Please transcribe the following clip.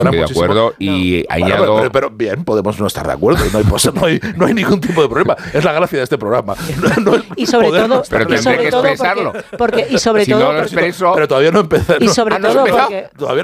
Estoy de acuerdo y añado... Bueno, pero bien, podemos no estar de acuerdo. No hay ningún tipo de problema. Es la gracia de este programa. Y sobre todo... Pero tendré que expresarlo. Y sobre Si todo... no lo expreso... Pero todavía no empecé. Y sobre todo porque... Todavía